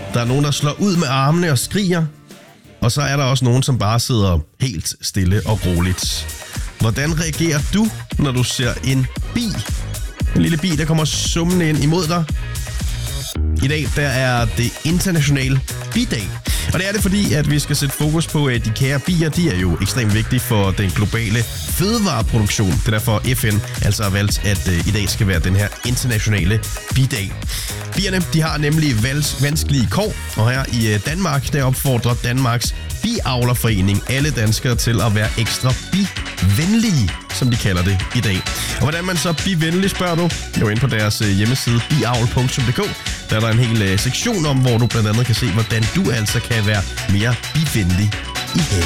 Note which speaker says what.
Speaker 1: Der er nogen, der slår ud med armene og skriger. Og så er der også nogen, som bare sidder helt stille og roligt. Hvordan reagerer du, når du ser en bi? En lille bi, der kommer summende ind imod dig. I dag der er det internationale bidag. Og det er det, fordi at vi skal sætte fokus på, at de kære bier, de er jo ekstremt vigtige for den globale fødevareproduktion. Det er derfor FN altså har valgt, at i dag skal være den her internationale bidag. Bierne, de har nemlig vanskelige kår, og her i Danmark, der opfordrer Danmarks Biavlerforening alle danskere til at være ekstra bivenlige, som de kalder det i dag. Og hvordan man så bivenlig, spørger du? Jo, ind på deres hjemmeside biavl.dk. Der er der en hel sektion om, hvor du blandt andet kan se, hvordan du altså kan være mere bivenlig i haven.